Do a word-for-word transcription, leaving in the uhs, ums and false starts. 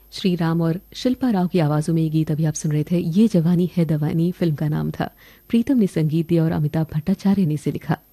श्री राम और शिल्पा राव की आवाजों में ये गीत अभी आप सुन रहे थे। ये जवानी है दवानी फिल्म का नाम था। प्रीतम ने संगीत दिया और अमिताभ भट्टाचार्य ने इसे लिखा।